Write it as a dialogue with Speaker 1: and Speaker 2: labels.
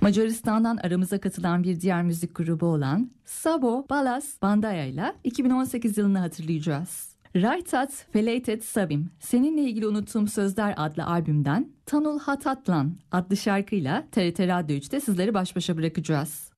Speaker 1: Macaristan'dan aramıza katılan bir diğer müzik grubu olan Sabo Balas Bandaya ile 2018 yılını hatırlayacağız. Rajtat Felated Savim, Seninle ilgili unuttuğum sözler adlı albümden Tanul Hatatlan adlı şarkıyla TRT Radyo 3'te sizleri baş başa bırakacağız.